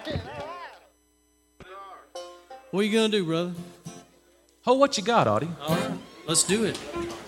What are you going to do, brother? Oh, what you got, Audie? All right, let's do it.